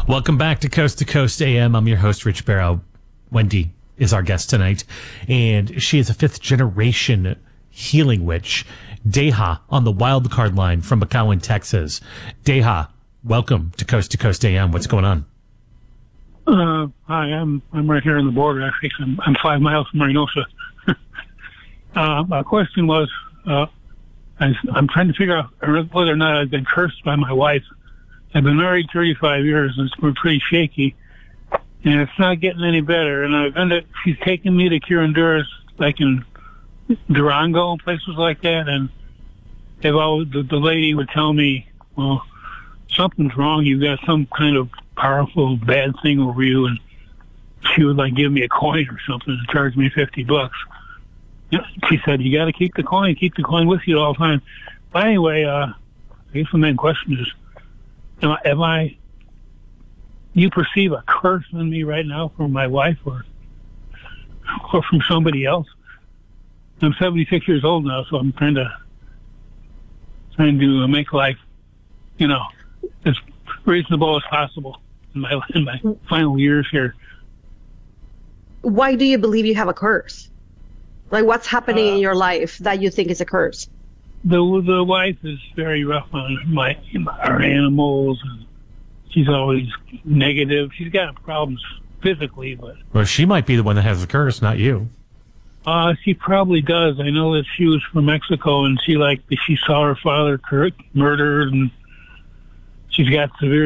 Welcome back to Coast AM. I'm your host, Rich Barrow. Wendy is our guest tonight, and she is a fifth-generation healing witch. Deha on the wild card line from McAllen, Texas. Deha, welcome to Coast AM. What's going on? Hi, I'm right here on the border. Actually, I'm 5 miles from Reynosa. My question was, I'm trying to figure out whether or not I've been cursed by my wife. I've been married 35 years, and it's been pretty shaky, and it's not getting any better. And she's taken me to Curanderas, like in Durango and places like that, and the lady would tell me, well, something's wrong. You've got some kind of powerful bad thing over you, and she would like give me a coin or something and charge me $50. She said, you got to keep the coin with you all the time. But anyway, I guess the main question is, you perceive a curse on me right now from my wife or from somebody else? I'm 76 years old now, so I'm trying to make life, as reasonable as possible in my final years here. Why do you believe you have a curse? Like, what's happening in your life that you think is a curse? The wife is very rough on our animals, and she's always negative. She's got problems physically, but Well, she might be the one that has the curse, not you. She probably does. I know that she was from Mexico, and she saw her father murdered, and she's got severe